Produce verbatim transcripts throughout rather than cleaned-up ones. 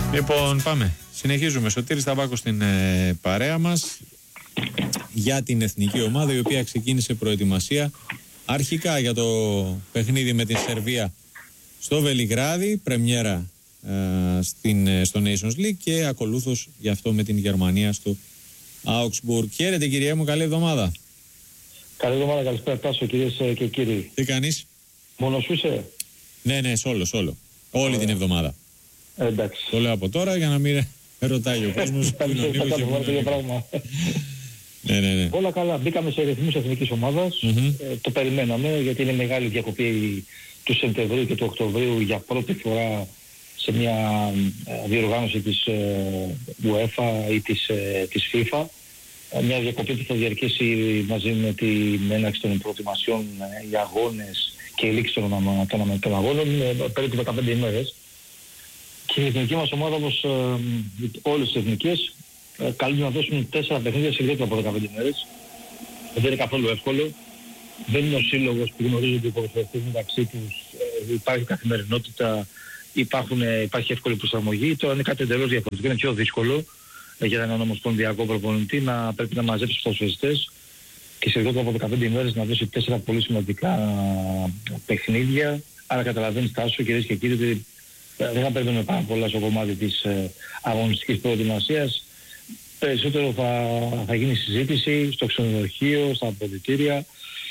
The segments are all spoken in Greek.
Λοιπόν, πάμε. Συνεχίζουμε. Σωτήρης Ταμπάκος στην ε, παρέα μας για την εθνική ομάδα, η οποία ξεκίνησε προετοιμασία αρχικά για το παιχνίδι με την Σερβία στο Βελιγράδι, πρεμιέρα ε, στην, στο Nations League, και ακολούθως γι' αυτό με την Γερμανία στο Augsburg. Χαίρετε κυρία μου, καλή εβδομάδα. Καλή εβδομάδα, καλησπέρα Τάσο, κυρίες και κύριοι. Τι κάνεις? Μόνος σου είσαι? Ναι, ναι, σόλο, σόλο. Όλη ε, την εβδομάδα. Ε, εντάξει. Το λέω από τώρα για να μην ρωτάει ο κόσμος. Θα το ίδιο πράγμα. Ναι, ναι, ναι. Όλα καλά. Μπήκαμε σε ρυθμούς εθνικής ομάδας. Mm-hmm. Ε, το περιμέναμε, γιατί είναι μεγάλη διακοπή του Σεπτεμβρίου και του Οκτωβρίου για πρώτη φορά σε μια ε, διοργάνωση της ε, UEFA ή της, ε, της FIFA. Ε, μια διακοπή που θα διαρκέσει μαζί με την έναρξη των προετοιμασιών ε, για αγώνες και η λήξη των, των, των αγώνων ε, περίπου δεκαπέντε ημέρες. Και η εθνική μας ομάδα, όπως ε, όλες τις εθνικές, ε, καλούνται να δώσουν τέσσερα παιχνίδια σε λιγότερο από δεκαπέντε ημέρες. Δεν είναι καθόλου εύκολο. Δεν είναι ο σύλλογος που γνωρίζονται οι ποδοσφαιριστές μεταξύ τους. Ε, υπάρχει καθημερινότητα, υπάρχουν, ε, υπάρχει εύκολη προσαρμογή. Τώρα είναι κάτι εντελώς διαφορετικό, είναι πιο δύσκολο ε, για έναν ομοσπονδιακό προπονητή να πρέπει να μαζέψει τους ποδοσφαιριστές και σε λιγότερο από δεκαπέντε ημέρες να δώσει τέσσερα πολύ σημαντικά παιχνίδια. Άρα καταλαβαίνεις, Τάσο, κυρίες και κύριοι, ότι δεν θα παίρνουμε πάρα πολλά στο κομμάτι της ε, αγωνιστικής προετοιμασίας. Περισσότερο θα, θα γίνει συζήτηση στο ξενοδοχείο, στα αποδυτήρια,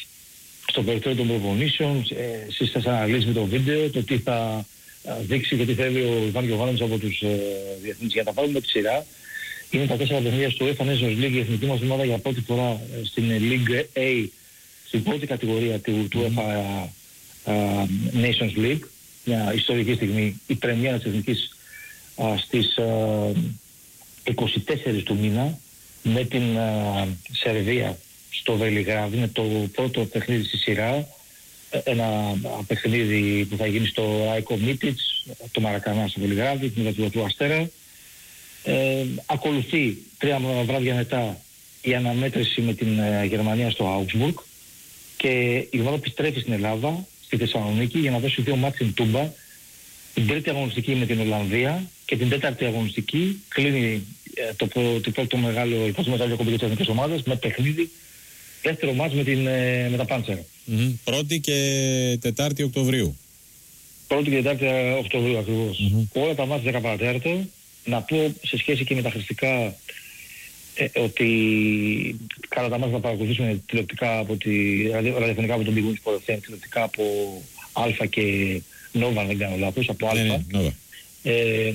στο περιθώριο των προπονήσεων, ε, στις αναλύσεις με το βίντεο, το τι θα δείξει και τι θέλει ο Ιβάν Γιωβάνοβιτς από τους ε, διεθνείς. Για να τα πάρουμε με τη σειρά, είναι τα τέσσερα παιχνίδια στο UEFA Nations League. Η εθνική μας ομάδα για πρώτη φορά ε, στην League A, στην πρώτη κατηγορία του, του UEFA uh, Nations League. Μια ιστορική στιγμή, η πρεμιέρα της εθνικής α, στις α, είκοσι τέσσερις του μήνα με την α, Σερβία στο Βελιγράδι. Είναι το πρώτο παιχνίδι στη σειρά, ένα α, παιχνίδι που θα γίνει στο Ράικο Μίτιτς, το Μαρακανά στο Βελιγράδι, την Ελλάδα του Αστέρα. Ε, ακολουθεί τρία βράδια μετά η αναμέτρηση με την α, Γερμανία στο Augsburg, και η ομάδα επιστρέφει στην Ελλάδα, στη Θεσσαλονίκη, για να δώσει δύο μάτς στην Τούμπα. Την τρίτη αγωνιστική με την Ολλανδία και την τέταρτη αγωνιστική κλείνει ε, το, το πρώτο μεγάλο, η πρώτη μεγάλη διακοπή της εθνικής ομάδας με παιχνίδι, δεύτερο μάτς με, την, ε, με τα Πάντσερα. Mm-hmm. Πρώτη και Τετάρτη Οκτωβρίου. Πρώτη και Τετάρτη Οκτωβρίου ακριβώς. Mm-hmm. Όλα τα μάτς δέκα παρά τέταρτο. Να πω σε σχέση και με τα χρηστικά ε, ότι κατά τα μάτς θα παρακολουθήσουμε τηλεοπτικά από τη, ραδιοφωνικά από τον Big Win Sport εφ εμ, τηλεοπτικά από Αλφα και Νόβα, αν δεν κάνω λάθος, από Αλφα. Ναι, ναι, ε,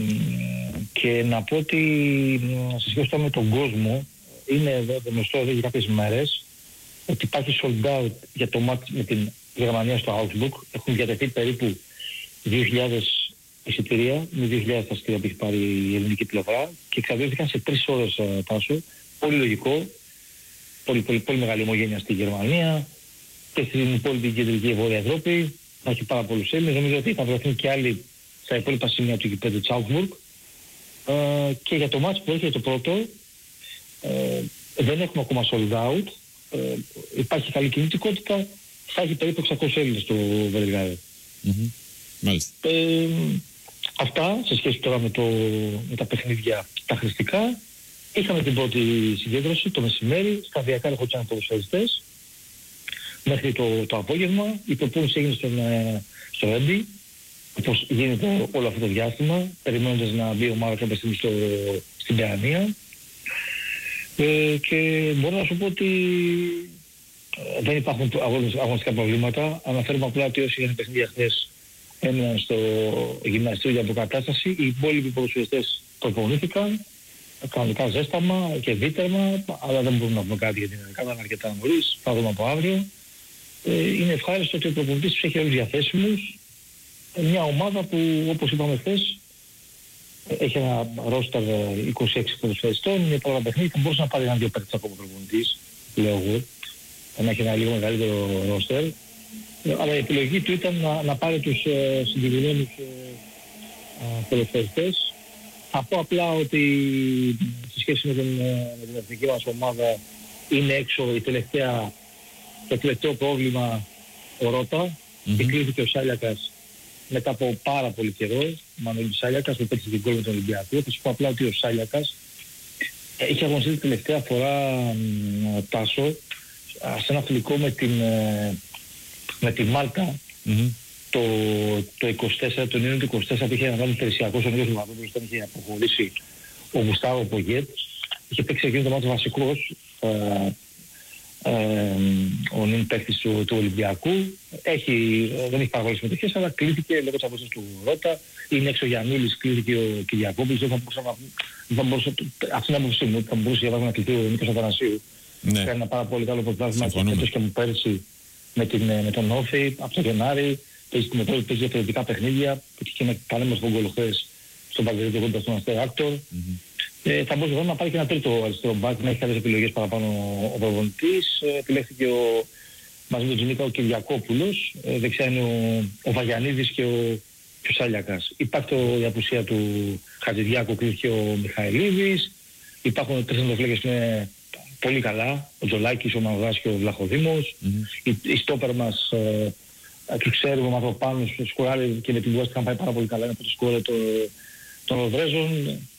και να πω ότι σε σχέση με τον κόσμο, είναι γνωστό εδώ για κάποιες μέρες ότι υπάρχει sold out για το μάτς με την Γερμανία στο Augsburg. Έχουν διατεθεί περίπου δύο χιλιάδες εισιτήρια, με δύο χιλιάδες τα εισιτήρια που έχει πάρει η ελληνική πλευρά, και εξαντλήθηκαν σε τρεις ώρες, Τάσο. Πολύ λογικό, πολύ, πολύ, πολύ μεγάλη ομογένεια στη Γερμανία και στην υπόλοιπη κεντρική Βόρεια Ευρώπη. Θα έχει πάρα πολλούς Έλληνες. Νομίζω ότι θα βρεθούν και άλλοι στα υπόλοιπα σημεία του γηπέδου της Augsburg. Ε, και για το μάτς που έρχεται το πρώτο, ε, δεν έχουμε ακόμα sold out. Ε, υπάρχει καλή κινητικότητα. Θα έχει περίπου εξακόσιους Έλληνες στο Βελιγράδι. Mm-hmm. Μάλιστα. Ε, αυτά σε σχέση τώρα με, το, με τα παιχνίδια τα χρηστικά. Είχαμε την πρώτη συγκέντρωση το μεσημέρι, σταδιακά ερχόντουσαν ποδοσφαιριστές μέχρι το, το απόγευμα. Η προπόνηση έγινε στον, στο Ρέντι, όπως γίνεται όλο αυτό το διάστημα, περιμένοντας να μπει ο ομάδα κάποια στιγμή στο, στην Παιανία. Ε, και μπορώ να σου πω ότι ε, δεν υπάρχουν αγωνιστικά προβλήματα. Αναφέρουμε απλά ότι όσοι είχαν παιχνίδια χθες έμειναν στο γυμναστήριο για αποκατάσταση. Οι υπόλοιποι ποδοσφαιριστές προπονήθηκαν, κανονικά ζέσταμα και βίτερμα, αλλά δεν μπορούμε να πούμε κάτι γιατί είναι κάνανε αρκετά νωρίς. Θα δούμε από αύριο. Ε, είναι ευχάριστο ότι ο προπονητής τους έχει όλους διαθέσιμους. Ε, μια ομάδα που, όπως είπαμε χθες, έχει ένα ρόστερ είκοσι έξι ποδοσφαιριστών, είναι πολλά παιχνίδια και μπορούσε να πάρει έναν δύο παίκτες ακόμα προπονητής, λέω εγώ, να έχει ένα λίγο μεγαλύτερο ρόστερ. Αλλά η επιλογή του ήταν να, να πάρει τους ε, συγκεκριμένους ε, ποδοσφαιριστές. Θα πω απλά ότι σε σχέση με την, με την εθνική μας ομάδα είναι έξω η τελευταία, το τελευταίο πρόβλημα ο Ρώτα, mm-hmm. και κλείθηκε ο Σάλιακας μετά από πάρα πολύ καιρό, ο Μανώλης Σάλιακας που πέτυχε την γκολ με τον Ολυμπιακό. Θα σου πω απλά ότι ο Σάλιακας είχε αγωνιστεί την τελευταία φορά Τάσο σε ένα φιλικό με την, με τη Μάλτα mm-hmm. το, το είκοσι τέσσερα, τον Ιούνιο του είκοσι τέσσερα που είχε αναλάβει Τερσιακός ο Νίκος Λουβαδόπουλος, όταν είχε αποχωρήσει ο Γουστάβο Πογέτ. Είχε παίξει εκείνο το μάτι βασικός ε, ε, ο νυν παίκτης του, του Ολυμπιακού. Έχει, δεν έχει πάρα πολλές συμμετοχές, αλλά κλείθηκε λόγω της απόστασης του Ρώτα. Είναι έξω ο Γιαννούλης, κλείθηκε ο Κυριακόπουλος. Δεν θα μπορούσα να... Δεν μπορούσα, αυτή είναι άποψή μου, θα μπορούσε για να κλειθεί ο Νίκος Αθανασίου. Ναι. Κάνει ένα πάρα πολύ καλό πρωτάθλημα και και μου πέρσι με, την, με τον Όφη από τον Γενάρη. Παίζει την μετρώση, παίζει διαφορετικά παιχνίδια. Παίζει και με κανένα τον γκολ χθες στον Παγκοσμίο κοντά στον Αστέρα Άκτορ. Mm-hmm. Ε, θα μπορούσε να πάρει και ένα τρίτο αριστερό μπακ, να έχει κάποιες επιλογές παραπάνω ο προπονητής. Ε, επιλέχθηκε ο, μαζί με τον Τζιμίκα ο Κυριακόπουλος. Ε, δεξιά είναι ο, ο Βαγιανίδης και ο, και ο Σάλιακας. Υπάρχει το, η απουσία του Χατζηδιάκου, κρίθηκε ο Μιχαηλίδης. Υπάρχουν τρεις ενδοφλέγες που είναι πολύ καλά. Ο Τζολάκης, ο Μαυράς και ο Βλαχοδήμος. Mm-hmm. Οι, οι στόπερ μας, ε, και ξέρουμε, ο Μαυροπάνος, ο Σκουράλη και με την West Ham πάει πάρα πολύ καλά. Είναι από το σκόρε των Οδρέζων.